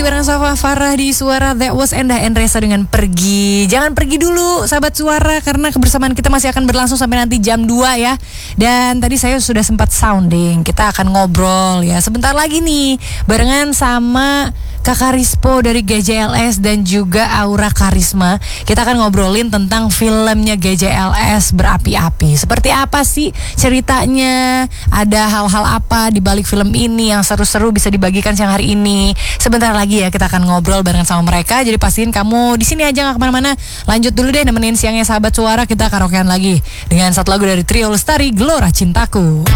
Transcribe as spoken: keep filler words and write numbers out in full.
bareng sama Farah di Suara. That was Endah Endresa dengan Pergi. Jangan pergi dulu sahabat Suara, karena kebersamaan kita masih akan berlangsung sampai nanti jam dua ya. Dan tadi saya sudah sempat sounding, kita akan ngobrol ya sebentar lagi nih barengan sama Kakak Rispo dari G J L S dan juga Aura Karisma. Kita akan ngobrolin tentang filmnya G J L S Berapi-api. Seperti apa sih ceritanya? Ada hal-hal apa di balik film ini yang seru-seru bisa dibagikan siang hari ini? Sebentar lagi ya kita akan ngobrol bareng sama mereka. Jadi pastiin kamu di sini aja, nggak kemana-mana. Lanjut dulu deh nemenin siangnya sahabat Suara. Kita karaokean lagi dengan satu lagu dari Trio Lestari, Gelora Cintaku.